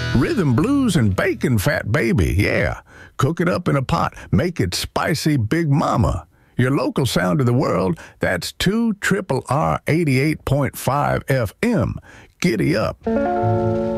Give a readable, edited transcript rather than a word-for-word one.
Rhythm blues and bacon, fat baby, yeah. Cook it up in a pot, make it spicy Big Mama. Your local sound of the world, that's 2 Triple R 88.5 FM. Giddy up.